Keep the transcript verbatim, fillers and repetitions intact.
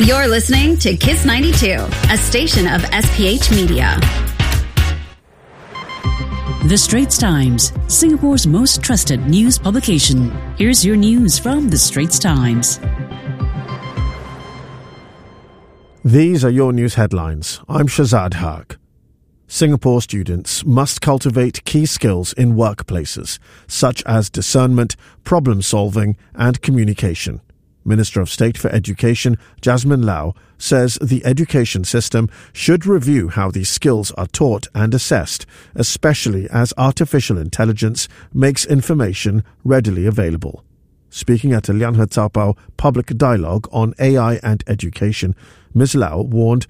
You're listening to Kiss ninety-two, a station of S P H Media. The Straits Times, Singapore's most trusted news publication. Here's your news from The Straits Times. These are your news headlines. I'm Shazad Haq. Singapore students must cultivate key skills in workplaces, such as discernment, problem solving and communication. Minister of State for Education, Jasmine Lau, says the education system should review how these skills are taught and assessed, especially as artificial intelligence makes information readily available. Speaking at a Liang He Cao Pao public dialogue on A I and education, Miz Lau warned